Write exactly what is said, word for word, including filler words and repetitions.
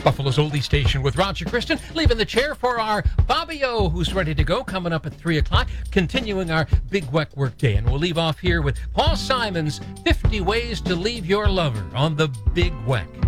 Buffalo's Oldie Station with Roger Kristen, leaving the chair for our Bobby O, who's ready to go, coming up at three o'clock, continuing our Big Weck workday. And we'll leave off here with Paul Simon's fifty Ways to Leave Your Lover on the Big Weck.